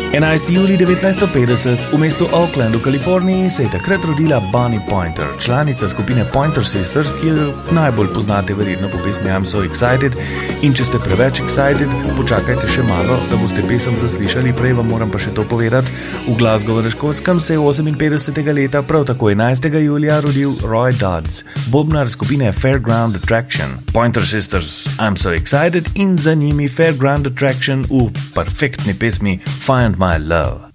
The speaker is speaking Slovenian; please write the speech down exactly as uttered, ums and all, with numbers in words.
enajstega julija devetnajststo petdeset v mestu Oakland v Kaliforniji se je takrat rodila Bonnie Pointer, članica skupine Pointer Sisters, ki jo najbolj poznate verjetno po pesmi I'm So Excited, in če ste preveč excited, počakajte še malo, da boste pesem zaslišali, prej vam moram pa še to povedati. V Glasgowu na Škotskem se je oseminpetdesetega leta, prav tako enajstega julija, rodil Roy Dodds, bobnar skupine Fairground Attraction. Pointer Sisters I'm So Excited in za njimi Fairground Attraction v perfektni pesmi Find My Love.